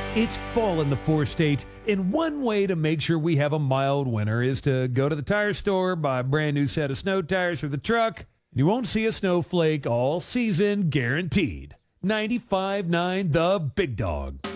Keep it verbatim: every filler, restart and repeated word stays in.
It's fall in the four-state, and one way to make sure we have a mild winter is to go to the tire store, buy a brand new set of snow tires for the truck. You won't see a snowflake all season, guaranteed. ninety-five point nine The Big Dog.